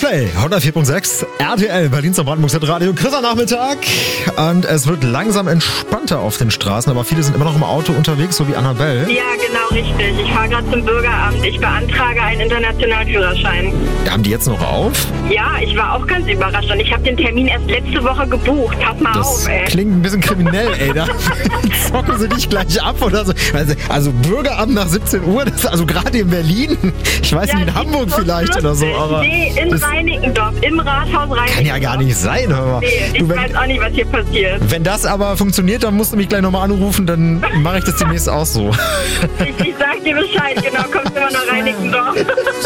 Replay 104.6 RTL Berlins Brandenburgs Radio. Chriser Nachmittag und es wird langsam entspannter auf den Straßen, aber viele sind immer noch im Auto unterwegs, so wie Annabelle. Ja, genau, richtig. Ich fahre gerade zum Bürgeramt. Ich beantrage einen internationalen Führerschein. Haben die jetzt noch auf? Ja, ich war auch ganz überrascht und ich habe den Termin erst letzte Woche gebucht. Pass mal Das auf, ey. klingt ein bisschen kriminell, ey. Da zocken sie dich gleich ab oder so. Also Bürgeramt nach 17 Uhr, das, also gerade in Berlin, ich weiß nicht, in Hamburg vielleicht oder so, aber... Nee, in Reinickendorf, im Rathaus Reinickendorf. Kann ja gar nicht sein, hör mal. Nee, ich weiß auch nicht, was hier passiert. Wenn das aber funktioniert, dann musst du mich gleich nochmal anrufen, dann mache ich das demnächst auch so. Ich sag dir Bescheid, genau, kommst immer nach Reinickendorf.